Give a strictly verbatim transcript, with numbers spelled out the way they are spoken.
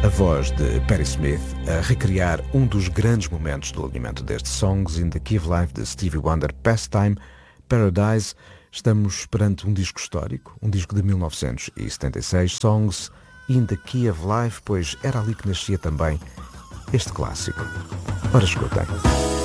A voz de Patti Smith a recriar um dos grandes momentos do alinhamento deste Songs in the Key of Life de Stevie Wonder, Pastime, Paradise. Estamos perante um disco histórico, um disco de mil novecentos e setenta e seis, Songs in the Key of Life, pois era ali que nascia também este clássico. Ora, escutem.